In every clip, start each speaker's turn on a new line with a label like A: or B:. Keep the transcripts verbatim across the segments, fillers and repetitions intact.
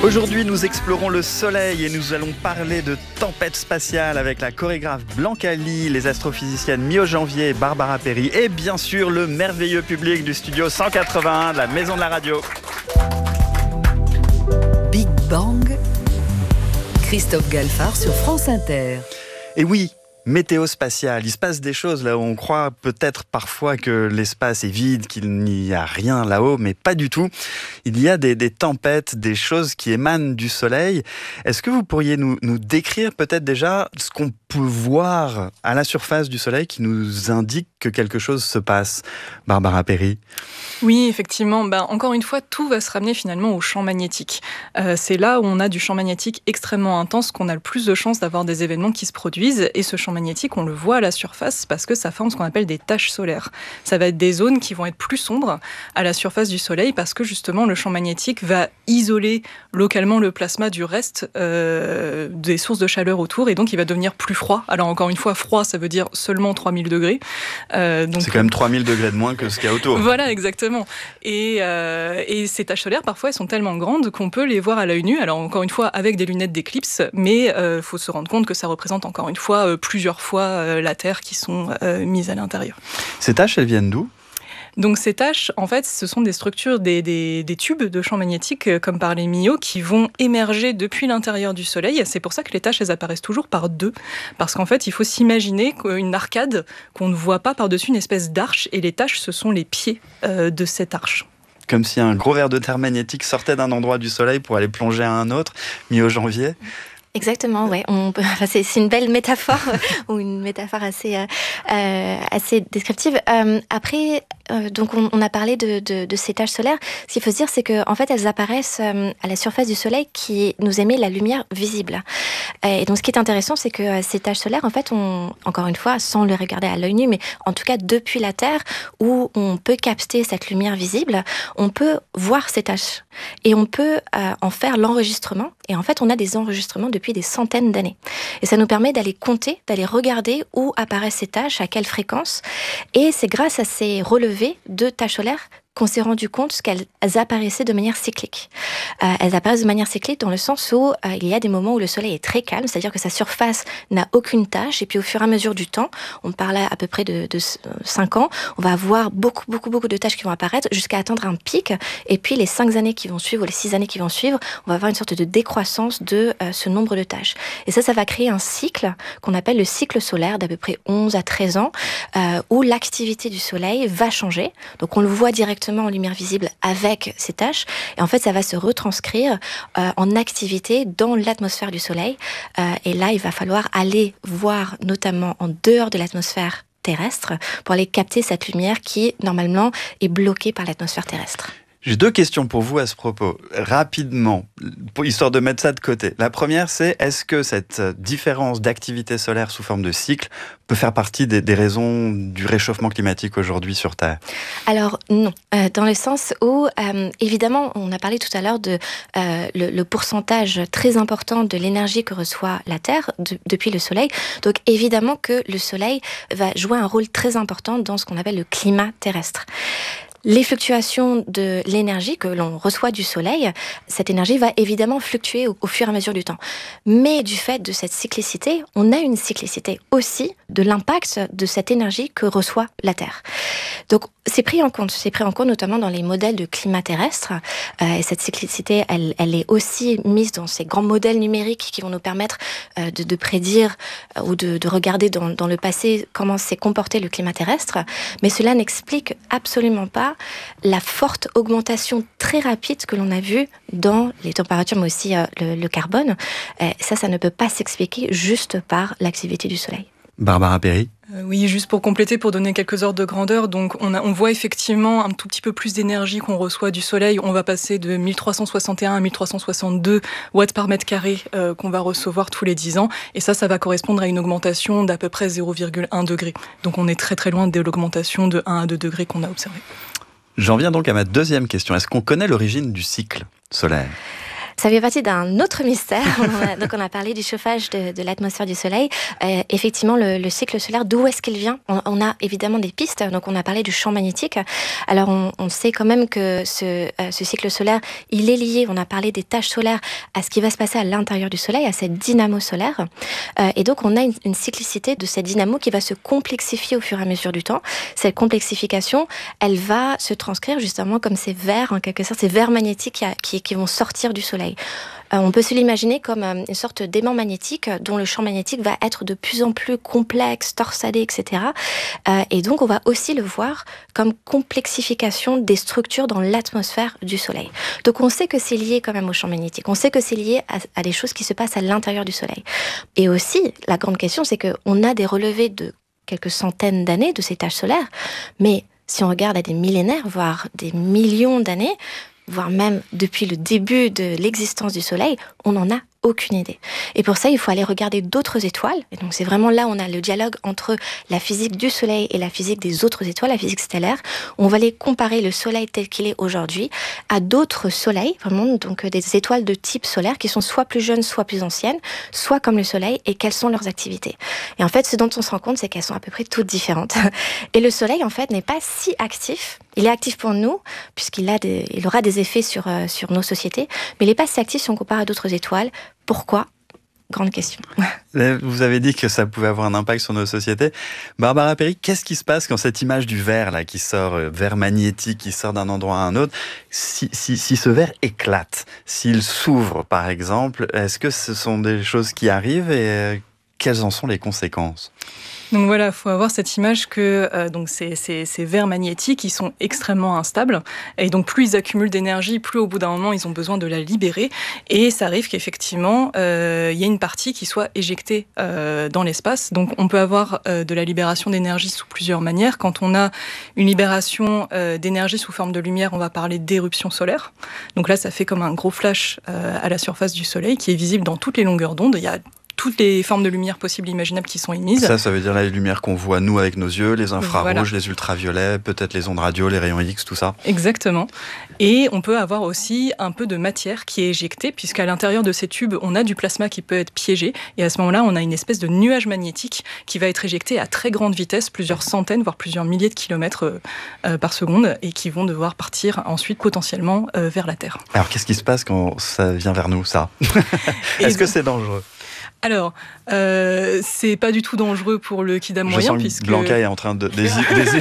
A: Aujourd'hui, nous explorons le soleil et nous allons parler de tempête spatiale avec la chorégraphe Blanca Lee, les astrophysiciennes Mio Janvier et Barbara Perry et bien sûr le merveilleux public du studio cent quatre-vingt-un de la Maison de la Radio.
B: Big Bang, Christophe Galfard sur France Inter.
A: Et oui, météo spatiale, il se passe des choses là où on croit peut-être parfois que l'espace est vide, qu'il n'y a rien là-haut, mais pas du tout. Il y a des, des tempêtes, des choses qui émanent du soleil. Est-ce que vous pourriez nous, nous décrire peut-être déjà ce qu'on peut voir à la surface du soleil qui nous indique que quelque chose se passe? Barbara Perry.
C: Oui, effectivement. Ben, encore une fois, tout va se ramener finalement au champ magnétique. Euh, c'est là où on a du champ magnétique extrêmement intense qu'on a le plus de chances d'avoir des événements qui se produisent. Et ce champ magnétique, on le voit à la surface parce que ça forme ce qu'on appelle des taches solaires. Ça va être des zones qui vont être plus sombres à la surface du soleil parce que justement le champ magnétique va isoler localement le plasma du reste euh, des sources de chaleur autour et donc il va devenir plus froid. Alors encore une fois, froid, ça veut dire seulement trois mille degrés. Euh, donc...
A: C'est quand même trois mille degrés de moins que ce qu'il y a autour.
C: Voilà, exactement. Et, euh, et ces taches solaires, parfois, elles sont tellement grandes qu'on peut les voir à l'œil nu. Alors, encore une fois, avec des lunettes d'éclipse, mais il euh, faut se rendre compte que ça représente, encore une fois, euh, plusieurs fois euh, la Terre qui sont euh, mises à l'intérieur.
A: Ces taches, elles viennent d'où ?
C: Donc ces taches, en fait, ce sont des structures, des, des, des tubes de champ magnétique, comme par les Mio, qui vont émerger depuis l'intérieur du Soleil. C'est pour ça que les taches, elles apparaissent toujours par deux. Parce qu'en fait, il faut s'imaginer une arcade qu'on ne voit pas par-dessus une espèce d'arche, et les taches, ce sont les pieds euh, de cette arche.
A: Comme si un gros ver de terre magnétique sortait d'un endroit du Soleil pour aller plonger à un autre, Mio Janvier.
D: Exactement, ouais. On peut, enfin, c'est, c'est une belle métaphore ou une métaphore assez euh, assez descriptive. Euh, après, euh, donc on, on a parlé de, de, de ces taches solaires. Ce qu'il faut se dire, c'est que en fait, elles apparaissent euh, à la surface du Soleil qui nous émet la lumière visible. Et donc, ce qui est intéressant, c'est que euh, ces taches solaires, en fait, on, encore une fois, sans les regarder à l'œil nu, mais en tout cas depuis la Terre, où on peut capter cette lumière visible, on peut voir ces taches et on peut euh, en faire l'enregistrement. Et en fait, on a des enregistrements depuis depuis des centaines d'années. Et ça nous permet d'aller compter, d'aller regarder où apparaissent ces taches, à quelle fréquence. Et c'est grâce à ces relevés de taches solaires qu'on s'est rendu compte qu'elles apparaissaient de manière cyclique. Euh, elles apparaissent de manière cyclique dans le sens où euh, il y a des moments où le Soleil est très calme, c'est-à-dire que sa surface n'a aucune tache, et puis au fur et à mesure du temps, on parle à peu près de, de cinq ans, on va avoir beaucoup, beaucoup, beaucoup de taches qui vont apparaître jusqu'à atteindre un pic, et puis les cinq années qui vont suivre, ou les six années qui vont suivre, on va avoir une sorte de décroissance de euh, ce nombre de taches. Et ça, ça va créer un cycle qu'on appelle le cycle solaire d'à peu près onze à treize ans, euh, où l'activité du Soleil va changer. Donc on le voit directement en lumière visible avec ces taches, et en fait ça va se retranscrire euh, en activité dans l'atmosphère du Soleil, euh, et là il va falloir aller voir notamment en dehors de l'atmosphère terrestre pour aller capter cette lumière qui normalement est bloquée par l'atmosphère terrestre.
A: J'ai deux questions pour vous à ce propos, rapidement, pour, histoire de mettre ça de côté. La première, c'est est-ce que cette différence d'activité solaire sous forme de cycle peut faire partie des, des raisons du réchauffement climatique aujourd'hui sur Terre ?
D: Alors non, euh, dans le sens où, euh, évidemment, on a parlé tout à l'heure de euh, le, le pourcentage très important de l'énergie que reçoit la Terre de, depuis le Soleil. Donc évidemment que le Soleil va jouer un rôle très important dans ce qu'on appelle le climat terrestre. Les fluctuations de l'énergie que l'on reçoit du Soleil, cette énergie va évidemment fluctuer au, au fur et à mesure du temps. Mais du fait de cette cyclicité, on a une cyclicité aussi de l'impact de cette énergie que reçoit la Terre. Donc c'est pris en compte, c'est pris en compte notamment dans les modèles de climat terrestre. Euh, et cette cyclicité, elle, elle est aussi mise dans ces grands modèles numériques qui vont nous permettre euh, de, de prédire euh, ou de, de regarder dans, dans le passé comment s'est comporté le climat terrestre. Mais cela n'explique absolument pas la forte augmentation très rapide que l'on a vue dans les températures, mais aussi euh, le, le carbone. Euh, ça, ça ne peut pas s'expliquer juste par l'activité du Soleil.
A: Barbara Perry.
C: Euh, oui, juste pour compléter, pour donner quelques ordres de grandeur, donc on, a, on voit effectivement un tout petit peu plus d'énergie qu'on reçoit du Soleil. On va passer de mille trois cent soixante et un à mille trois cent soixante-deux watts par mètre carré euh, qu'on va recevoir tous les dix ans. Et ça, ça va correspondre à une augmentation d'à peu près zéro virgule un degré. Donc on est très très loin de l'augmentation de un à deux degrés qu'on a observée.
A: J'en viens donc à ma deuxième question. Est-ce qu'on connaît l'origine du cycle solaire ?
D: ça fait partie d'un autre mystère. on a, donc on a parlé du chauffage de, de l'atmosphère du Soleil. Euh, effectivement, le, le cycle solaire, d'où est-ce qu'il vient? on, on a évidemment des pistes. Donc on a parlé du champ magnétique. Alors on, on sait quand même que ce, euh, ce cycle solaire, il est lié, on a parlé des taches solaires, à ce qui va se passer à l'intérieur du Soleil, à cette dynamo solaire. Euh, et donc on a une, une cyclicité de cette dynamo qui va se complexifier au fur et à mesure du temps. Cette complexification, elle va se transcrire justement comme ces vers, en quelque sorte, ces vers magnétiques qui, qui vont sortir du Soleil. Euh, on peut se l'imaginer comme euh, une sorte d'aimant magnétique dont le champ magnétique va être de plus en plus complexe, torsadé, et cetera. Euh, et donc, on va aussi le voir comme complexification des structures dans l'atmosphère du Soleil. Donc, on sait que c'est lié quand même au champ magnétique. On sait que c'est lié à, à des choses qui se passent à l'intérieur du Soleil. Et aussi, la grande question, c'est qu'on a des relevés de quelques centaines d'années de ces taches solaires, mais si on regarde à des millénaires, voire des millions d'années, voire même depuis le début de l'existence du Soleil, on n'en a aucune idée. Et pour ça, il faut aller regarder d'autres étoiles. Et donc, c'est vraiment là où on a le dialogue entre la physique du Soleil et la physique des autres étoiles, la physique stellaire. On va aller comparer le Soleil tel qu'il est aujourd'hui à d'autres soleils, vraiment, donc des étoiles de type solaire qui sont soit plus jeunes, soit plus anciennes, soit comme le Soleil, et quelles sont leurs activités. Et en fait, ce dont on se rend compte, c'est qu'elles sont à peu près toutes différentes. Et le Soleil, en fait, n'est pas si actif. Il est actif pour nous, puisqu'il a des, il aura des effets sur, euh, sur nos sociétés, mais il n'est pas si actif si on compare à d'autres étoiles. Pourquoi ? Grande question.
A: Vous avez dit que ça pouvait avoir un impact sur nos sociétés. Barbara Perry, qu'est-ce qui se passe quand cette image du verre là, qui sort, euh, verre magnétique, qui sort d'un endroit à un autre, si, si, si ce verre éclate, s'il s'ouvre par exemple, est-ce que ce sont des choses qui arrivent et euh, quelles en sont les conséquences ?
C: Donc voilà, il faut avoir cette image que euh, donc ces, ces, ces verres magnétiques, ils sont extrêmement instables. Et donc plus ils accumulent d'énergie, plus au bout d'un moment, ils ont besoin de la libérer. Et ça arrive qu'effectivement, euh, il y ait une partie qui soit éjectée euh, dans l'espace. Donc on peut avoir euh, de la libération d'énergie sous plusieurs manières. Quand on a une libération euh, d'énergie sous forme de lumière, on va parler d'éruption solaire. Donc là, ça fait comme un gros flash euh, à la surface du Soleil qui est visible dans toutes les longueurs d'onde. Il y a toutes les formes de lumière possibles et imaginables qui sont émises.
A: Ça, ça veut dire la lumière qu'on voit nous avec nos yeux, les infrarouges, voilà. Les ultraviolets, peut-être les ondes radio, les rayons X, tout ça.
C: Exactement. Et on peut avoir aussi un peu de matière qui est éjectée, puisqu'à l'intérieur de ces tubes, on a du plasma qui peut être piégé. Et à ce moment-là, on a une espèce de nuage magnétique qui va être éjecté à très grande vitesse, plusieurs centaines, voire plusieurs milliers de kilomètres euh, par seconde, et qui vont devoir partir ensuite potentiellement euh, vers la Terre.
A: Alors, qu'est-ce qui se passe quand ça vient vers nous, ça ? Est-ce que c'est dangereux ?
C: Alors, euh, c'est pas du tout dangereux pour le kidam moyen.
A: Je sens
C: puisque...
A: Blanca est en train de d'hésiter.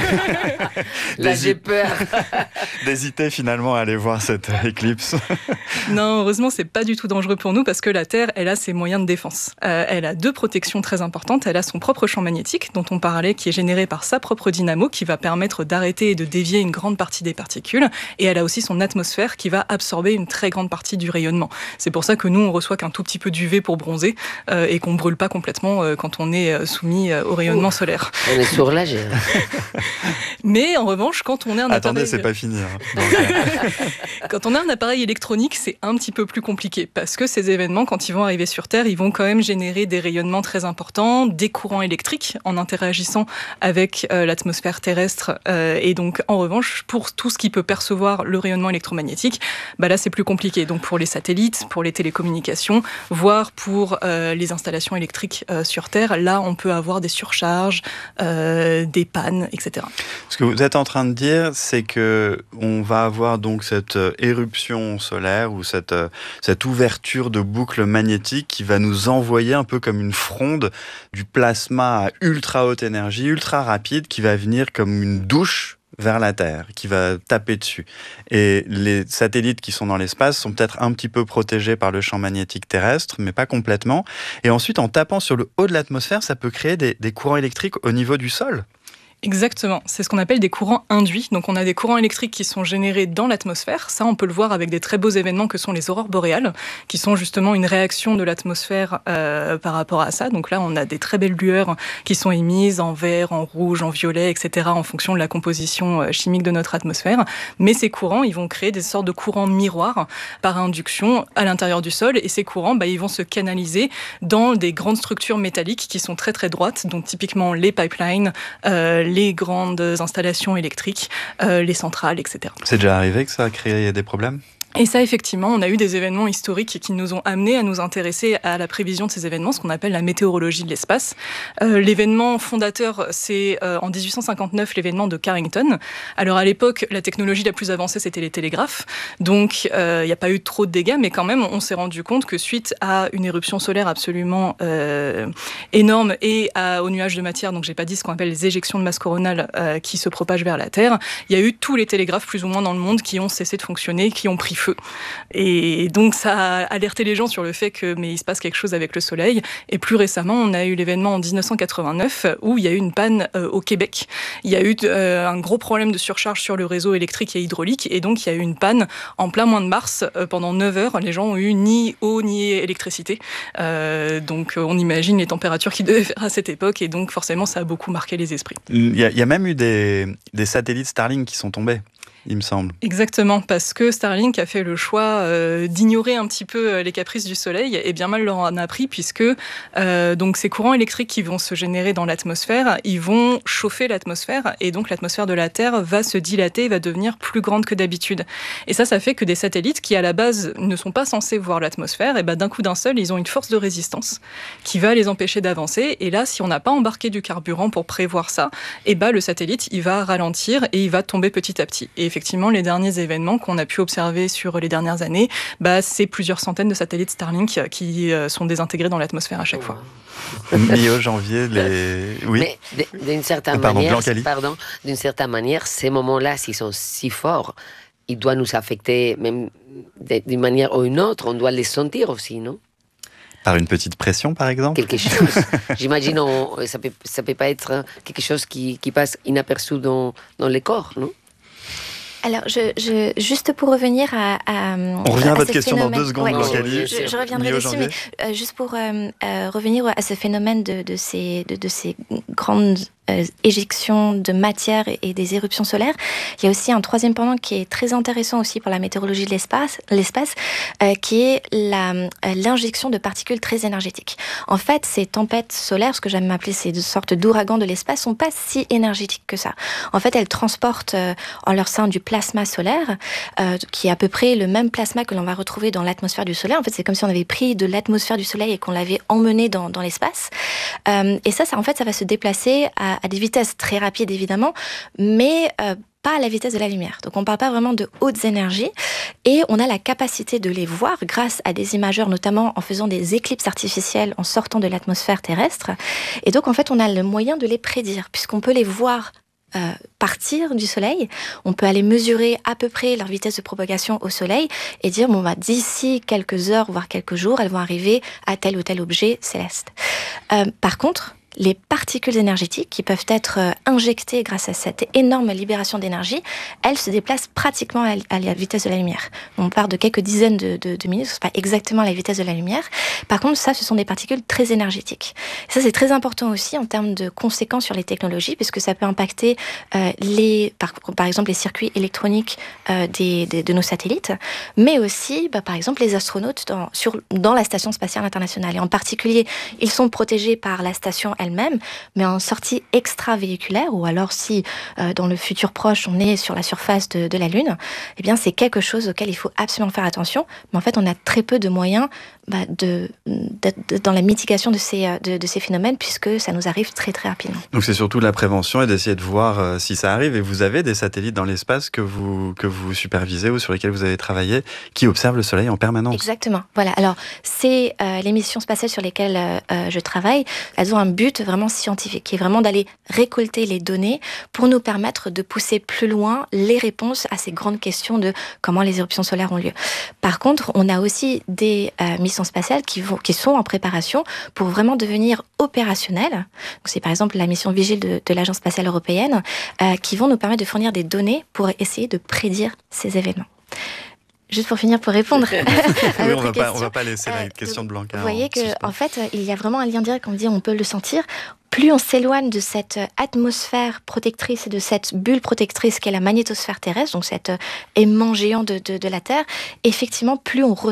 E: Là, j'ai peur.
A: D'hésiter finalement à aller voir cette éclipse.
C: Non, heureusement, c'est pas du tout dangereux pour nous parce que la Terre, elle a ses moyens de défense. Euh, elle a deux protections très importantes. Elle a son propre champ magnétique, dont on parlait, qui est généré par sa propre dynamo, qui va permettre d'arrêter et de dévier une grande partie des particules. Et elle a aussi son atmosphère qui va absorber une très grande partie du rayonnement. C'est pour ça que nous, on reçoit qu'un tout petit peu d'U V pour bronzer. Euh, et qu'on ne brûle pas complètement euh, quand on est euh, soumis euh, au rayonnement Ouh, solaire.
E: On est sourlagé.
C: Mais en revanche, quand on est un
A: Attendez,
C: appareil...
A: c'est pas fini. Hein.
C: Quand on a un appareil électronique, c'est un petit peu plus compliqué parce que ces événements, quand ils vont arriver sur Terre, ils vont quand même générer des rayonnements très importants, des courants électriques en interagissant avec euh, l'atmosphère terrestre. Euh, et donc, en revanche, pour tout ce qui peut percevoir le rayonnement électromagnétique, bah là, c'est plus compliqué. Donc, pour les satellites, pour les télécommunications, voire pour euh, les installations électriques euh, sur Terre, là, on peut avoir des surcharges, euh, des pannes, et cetera.
A: Ce que vous êtes en train de dire, c'est que on va avoir donc cette éruption solaire ou cette, cette ouverture de boucle magnétique qui va nous envoyer un peu comme une fronde du plasma à ultra haute énergie, ultra rapide, qui va venir comme une douche vers la Terre, qui va taper dessus. Et les satellites qui sont dans l'espace sont peut-être un petit peu protégés par le champ magnétique terrestre, mais pas complètement. Et ensuite, en tapant sur le haut de l'atmosphère, ça peut créer des, des courants électriques au niveau du sol.
C: Exactement, c'est ce qu'on appelle des courants induits. Donc on a des courants électriques qui sont générés dans l'atmosphère. Ça, on peut le voir avec des très beaux événements que sont les aurores boréales, qui sont justement une réaction de l'atmosphère euh, par rapport à ça. Donc là, on a des très belles lueurs qui sont émises en vert, en rouge, en violet, et cetera, en fonction de la composition chimique de notre atmosphère. Mais ces courants, ils vont créer des sortes de courants miroirs par induction à l'intérieur du sol. Et ces courants, bah, ils vont se canaliser dans des grandes structures métalliques qui sont très très droites, donc typiquement les pipelines, euh, les grandes installations électriques, euh, les centrales, et cetera.
A: C'est déjà arrivé que ça a créé des problèmes ?
C: Et ça, effectivement, on a eu des événements historiques qui nous ont amenés à nous intéresser à la prévision de ces événements, ce qu'on appelle la météorologie de l'espace. Euh, l'événement fondateur, c'est euh, en dix-huit cent cinquante-neuf l'événement de Carrington. Alors à l'époque, la technologie la plus avancée, c'était les télégraphes. Donc il euh, n'y a pas eu trop de dégâts, mais quand même, on s'est rendu compte que suite à une éruption solaire absolument euh, énorme et à, aux nuages de matière, donc j'ai pas dit ce qu'on appelle les éjections de masse coronale euh, qui se propagent vers la Terre, il y a eu tous les télégraphes plus ou moins dans le monde qui ont cessé de fonctionner, qui ont pris feu. Et donc ça a alerté les gens sur le fait que mais il se passe quelque chose avec le Soleil. Et plus récemment, on a eu l'événement en dix-neuf cent quatre-vingt-neuf où il y a eu une panne euh, au Québec. Il y a eu euh, un gros problème de surcharge sur le réseau électrique et hydraulique, et donc il y a eu une panne en plein mois de mars. Euh, pendant neuf heures, les gens ont eu ni eau ni électricité. Euh, donc on imagine les températures qu'ils devaient faire à cette époque, et donc forcément ça a beaucoup marqué les esprits.
A: Il y a, il y a même eu des, des satellites Starlink qui sont tombés, il me semble.
C: Exactement, parce que Starlink a fait le choix euh, d'ignorer un petit peu les caprices du Soleil, et bien mal leur en a pris, puisque euh, donc ces courants électriques qui vont se générer dans l'atmosphère, ils vont chauffer l'atmosphère, et donc l'atmosphère de la Terre va se dilater, va devenir plus grande que d'habitude. Et ça, ça fait que des satellites qui à la base ne sont pas censés voir l'atmosphère, et ben d'un coup d'un seul, ils ont une force de résistance qui va les empêcher d'avancer. Et là, si on n'a pas embarqué du carburant pour prévoir ça, et ben le satellite, il va ralentir et il va tomber petit à petit. Et effectivement, les derniers événements qu'on a pu observer sur les dernières années, bah, c'est plusieurs centaines de satellites Starlink qui euh, sont désintégrés dans l'atmosphère à chaque fois.
A: Mi-au janvier, les... Oui.
E: Mais d'une certaine
A: pardon,
E: manière,
A: Blanc-Cali.
E: pardon, d'une certaine manière, ces moments-là, s'ils sont si forts, ils doivent nous affecter même d'une manière ou une autre. On doit les sentir aussi, non?
A: Par une petite pression, par exemple?
E: Quelque chose. J'imagine, on, ça peut, ça peut pas être quelque chose qui, qui passe inaperçu dans, dans les corps, non?
D: Alors, je, je, juste pour revenir à, à
A: on revient à, à votre question
D: phénomène.
A: dans deux secondes,
D: ouais,
A: Blanc-Cali.
D: Je, je reviendrai dessus, mais euh, juste pour euh, euh, revenir à ce phénomène de, de, ces, de, de ces grandes euh, éjections de matière et, et des éruptions solaires, il y a aussi un troisième pendant qui est très intéressant aussi pour la météorologie de l'espace, l'espace euh, qui est la, euh, l'injection de particules très énergétiques. En fait, ces tempêtes solaires, ce que j'aime appeler ces sortes d'ouragans de l'espace, sont pas si énergétiques que ça. En fait, elles transportent euh, en leur sein du plasma solaire, euh, qui est à peu près le même plasma que l'on va retrouver dans l'atmosphère du Soleil. En fait, c'est comme si on avait pris de l'atmosphère du Soleil et qu'on l'avait emmené dans, dans l'espace. Euh, et ça, ça, en fait, ça va se déplacer à, à des vitesses très rapides, évidemment, mais euh, pas à la vitesse de la lumière. Donc on ne parle pas vraiment de hautes énergies, et on a la capacité de les voir grâce à des imageurs, notamment en faisant des éclipses artificielles en sortant de l'atmosphère terrestre. Et donc en fait, on a le moyen de les prédire, puisqu'on peut les voir Euh, partir du Soleil, on peut aller mesurer à peu près leur vitesse de propagation au Soleil et dire bon bah d'ici quelques heures voire quelques jours, elles vont arriver à tel ou tel objet céleste. Euh, par contre, les particules énergétiques qui peuvent être injectées grâce à cette énorme libération d'énergie, elles se déplacent pratiquement à la vitesse de la lumière. On parle de quelques dizaines de, de, de minutes, c'est pas exactement la vitesse de la lumière. Par contre, ça, ce sont des particules très énergétiques. Ça, c'est très important aussi en termes de conséquences sur les technologies, puisque ça peut impacter euh, les, par, par exemple les circuits électroniques euh, des, des, de nos satellites, mais aussi, bah, par exemple, les astronautes dans, sur, dans la Station spatiale internationale. Et en particulier, ils sont protégés par la station elle-même, mais en sortie extravéhiculaire, ou alors si euh, dans le futur proche on est sur la surface de, de la Lune, eh bien c'est quelque chose auquel il faut absolument faire attention. Mais en fait, on a très peu de moyens bah, de, de, de, dans la mitigation de ces, de, de ces phénomènes, puisque ça nous arrive très très rapidement.
A: Donc c'est surtout de la prévention et d'essayer de voir euh, si ça arrive. Et vous avez des satellites dans l'espace que vous, que vous supervisez ou sur lesquels vous avez travaillé, qui observent le Soleil en permanence.
D: Exactement. Voilà. Alors, c'est euh, les missions spatiales sur lesquelles euh, je travaille. Elles ont un but vraiment scientifique, qui est vraiment d'aller récolter les données pour nous permettre de pousser plus loin les réponses à ces grandes questions de comment les éruptions solaires ont lieu. Par contre, on a aussi des euh, missions spatiales qui, vont, qui sont en préparation pour vraiment devenir opérationnelles. Donc, c'est par exemple la mission Vigile de, de l'Agence spatiale européenne euh, qui vont nous permettre de fournir des données pour essayer de prédire ces événements. Juste pour finir, pour répondre à
A: oui,
D: votre
A: on va
D: question.
A: Pas, on va pas laisser la
D: euh,
A: question de Blanca.
D: Vous voyez qu'en en fait, il y a vraiment un lien direct, on dit, on peut le sentir. Plus on s'éloigne de cette atmosphère protectrice et de cette bulle protectrice qu'est la magnétosphère terrestre, donc cet aimant géant de, de, de la Terre, effectivement, plus on ressent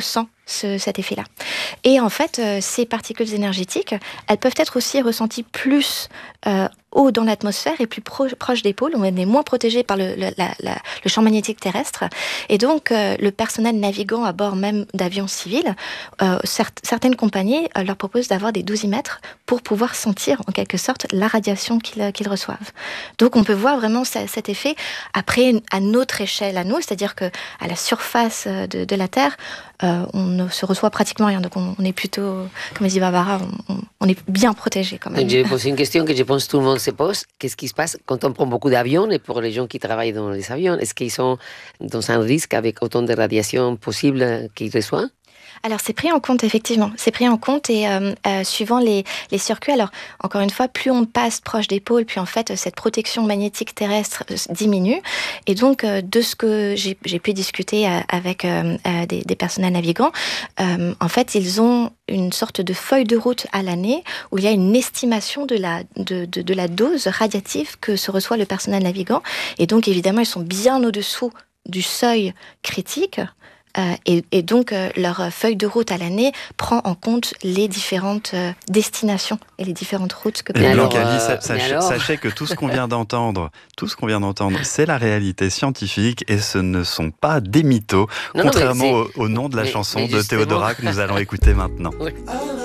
D: ce, cet effet-là. Et en fait, euh, ces particules énergétiques, elles peuvent être aussi ressenties plus euh, haut dans l'atmosphère et plus pro- proche des pôles, où on est moins protégé par le, le, la, la, le champ magnétique terrestre. Et donc, euh, le personnel navigant à bord même d'avions civils, euh, certes, certaines compagnies euh, leur proposent d'avoir des dozimètres pour pouvoir sentir, en quelque sorte, la radiation qu'ils, qu'ils reçoivent. Donc, on peut voir vraiment c- cet effet après, à notre échelle, à nous, c'est-à-dire qu'à la surface de, de la Terre, euh, on ne se reçoit pratiquement rien. Donc, on, on est plutôt, comme dit Barbara, on, on est bien protégé quand même.
E: Je vais poser une question que je pense tout le monde se pose. Qu'est-ce qui se passe quand on prend beaucoup d'avions et pour les gens qui travaillent dans les avions? Est-ce qu'ils sont dans un risque avec autant de radiation possible qu'ils reçoivent?
D: Alors, c'est pris en compte, effectivement. C'est pris en compte et euh, euh, suivant les, les circuits. Alors, encore une fois, plus on passe proche des pôles, plus en fait, cette protection magnétique terrestre euh, diminue. Et donc, euh, de ce que j'ai, j'ai pu discuter euh, avec euh, euh, des, des personnels navigants, euh, en fait, ils ont une sorte de feuille de route à l'année où il y a une estimation de la, de, de, de la dose radiative que se reçoit le personnel navigant. Et donc, évidemment, ils sont bien au-dessous du seuil critique. Euh, et, et donc, euh, leur feuille de route à l'année prend en compte les différentes euh, destinations et les différentes routes que...
A: Et
E: alors,
A: donc, Ali,
E: euh,
A: sachez,
E: alors...
A: sachez que tout ce qu'on vient d'entendre, tout ce qu'on vient d'entendre, c'est la réalité scientifique et ce ne sont pas des mythos,
E: non,
A: contrairement
E: non,
A: au, au nom de la
E: mais,
A: chanson
E: mais
A: de Théodora que nous allons écouter maintenant.
E: Oui.